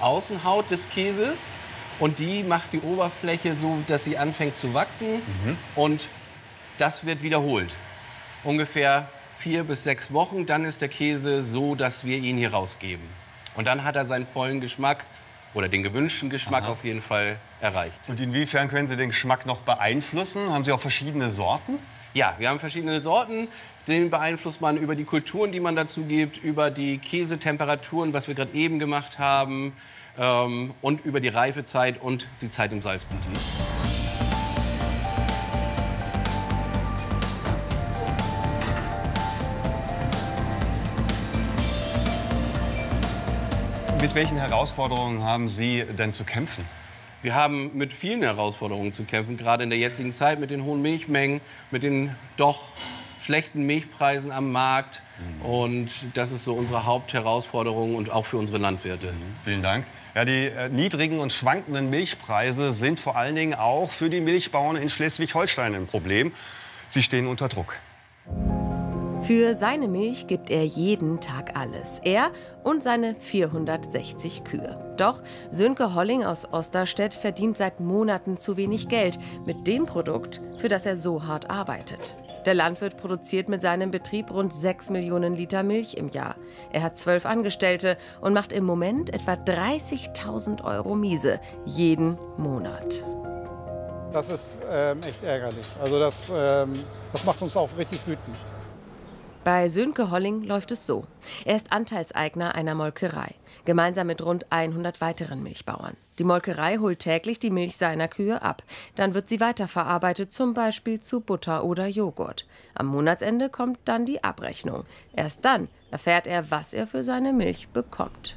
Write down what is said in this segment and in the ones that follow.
Außenhaut des Käses. Und die macht die Oberfläche so, dass sie anfängt zu wachsen. Und das wird wiederholt. Ungefähr 4 bis 6 Wochen. Dann ist der Käse so, dass wir ihn hier rausgeben. Und dann hat er seinen vollen Geschmack oder den gewünschten Geschmack auf jeden Fall erreicht. Und inwiefern können Sie den Geschmack noch beeinflussen? Haben Sie auch verschiedene Sorten? Ja, wir haben verschiedene Sorten. Den beeinflusst man über die Kulturen, die man dazu gibt, über die Käsetemperaturen, was wir gerade eben gemacht haben, und über die Reifezeit und die Zeit im Salzboot. Mit welchen Herausforderungen haben Sie denn zu kämpfen? Wir haben mit vielen Herausforderungen zu kämpfen, gerade in der jetzigen Zeit mit den hohen Milchmengen, mit den doch schlechten Milchpreisen am Markt. Und das ist so unsere Hauptherausforderung und auch für unsere Landwirte. Vielen Dank. Ja, die niedrigen und schwankenden Milchpreise sind vor allen Dingen auch für die Milchbauern in Schleswig-Holstein ein Problem. Sie stehen unter Druck. Für seine Milch gibt er jeden Tag alles. Er und seine 460 Kühe. Doch Sönke Holling aus Osterstedt verdient seit Monaten zu wenig Geld mit dem Produkt, für das er so hart arbeitet. Der Landwirt produziert mit seinem Betrieb rund 6 Millionen Liter Milch im Jahr. Er hat 12 Angestellte und macht im Moment etwa 30.000 € Miese jeden Monat. Das ist echt ärgerlich. Also das macht uns auch richtig wütend. Bei Sönke Holling läuft es so. Er ist Anteilseigner einer Molkerei, gemeinsam mit rund 100 weiteren Milchbauern. Die Molkerei holt täglich die Milch seiner Kühe ab. Dann wird sie weiterverarbeitet, zum Beispiel zu Butter oder Joghurt. Am Monatsende kommt dann die Abrechnung. Erst dann erfährt er, was er für seine Milch bekommt.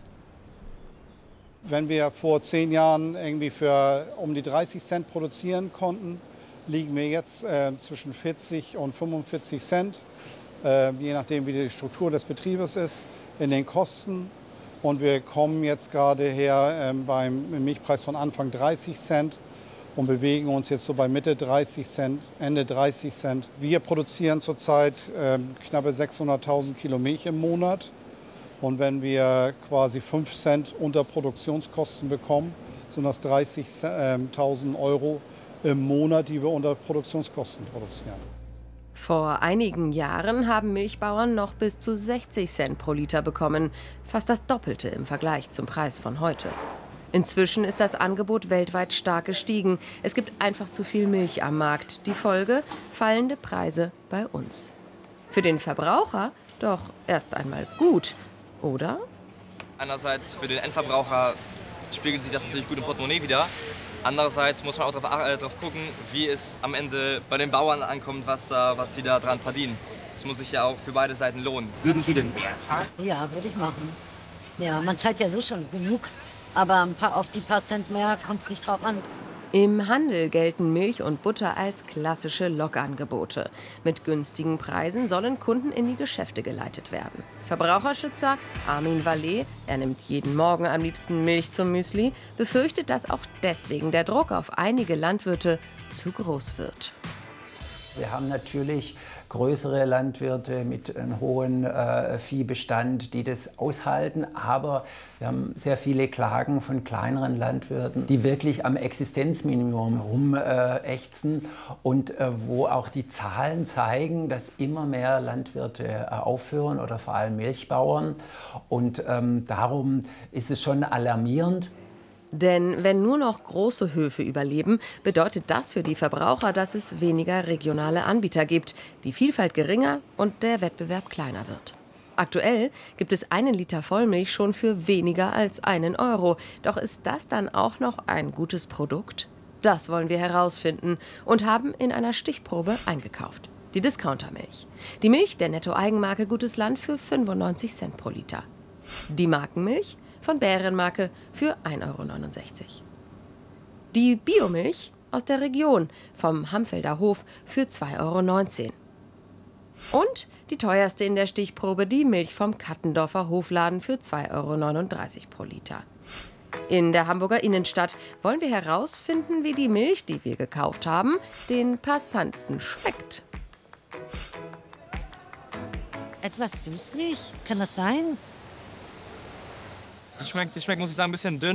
Wenn wir vor 10 Jahren irgendwie für um die 30 Cent produzieren konnten, liegen wir jetzt zwischen 40 und 45 Cent. Je nachdem, wie die Struktur des Betriebes ist, in den Kosten. Und wir kommen jetzt gerade her beim Milchpreis von Anfang 30 Cent und bewegen uns jetzt so bei Mitte 30 Cent, Ende 30 Cent. Wir produzieren zurzeit knappe 600.000 Kilo Milch im Monat. Und wenn wir quasi 5 Cent unter Produktionskosten bekommen, sind das 30.000 € im Monat, die wir unter Produktionskosten produzieren. Vor einigen Jahren haben Milchbauern noch bis zu 60 Cent pro Liter bekommen, fast das Doppelte im Vergleich zum Preis von heute. Inzwischen ist das Angebot weltweit stark gestiegen. Es gibt einfach zu viel Milch am Markt. Die Folge: fallende Preise bei uns. Für den Verbraucher doch erst einmal gut, oder? Einerseits für den Endverbraucher spiegelt sich das natürlich gut im Portemonnaie wider. Andererseits muss man auch darauf gucken, wie es am Ende bei den Bauern ankommt, was sie da dran verdienen. Das muss sich ja auch für beide Seiten lohnen. Würden Sie denn mehr zahlen? Ja, würde ich machen. Ja, man zahlt ja so schon genug, aber auf die paar Cent mehr kommt es nicht drauf an. Im Handel gelten Milch und Butter als klassische Lockangebote. Mit günstigen Preisen sollen Kunden in die Geschäfte geleitet werden. Verbraucherschützer Armin Vallet, er nimmt jeden Morgen am liebsten Milch zum Müsli, befürchtet, dass auch deswegen der Druck auf einige Landwirte zu groß wird. Wir haben natürlich größere Landwirte mit einem hohen Viehbestand, die das aushalten. Aber wir haben sehr viele Klagen von kleineren Landwirten, die wirklich am Existenzminimum rumächzen und wo auch die Zahlen zeigen, dass immer mehr Landwirte aufhören oder vor allem Milchbauern. Und darum ist es schon alarmierend. Denn wenn nur noch große Höfe überleben, bedeutet das für die Verbraucher, dass es weniger regionale Anbieter gibt, die Vielfalt geringer und der Wettbewerb kleiner wird. Aktuell gibt es einen Liter Vollmilch schon für weniger als 1 €. Doch ist das dann auch noch ein gutes Produkt? Das wollen wir herausfinden und haben in einer Stichprobe eingekauft. Die Discountermilch. Die Milch der Netto-Eigenmarke Gutes Land für 95 Cent pro Liter. Die Markenmilch von Bärenmarke für 1,69 €. Die Biomilch aus der Region vom Hamfelder Hof für 2,19 € Und die teuerste in der Stichprobe, die Milch vom Kattendorfer Hofladen für 2,39 € pro Liter. In der Hamburger Innenstadt wollen wir herausfinden, wie die Milch, die wir gekauft haben, den Passanten schmeckt. Etwas süßlich? Kann das sein? Die schmeckt, muss ich sagen, ein bisschen dünn.